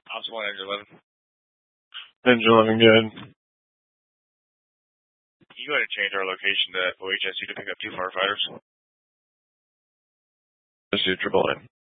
Ops 1, Engine 11. Engine 11, good. You go ahead and change our location to OHSU to pick up 2 firefighters. Let's do triple line.